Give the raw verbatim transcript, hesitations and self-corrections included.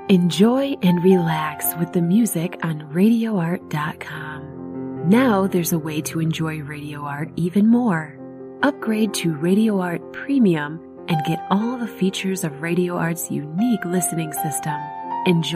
Enjoy and relax with the music on radio art dot com. Now there's a way to enjoy Radio Art even more. Upgrade to Radio Art Premium and get all the features of Radio Art's unique listening system. Enjoy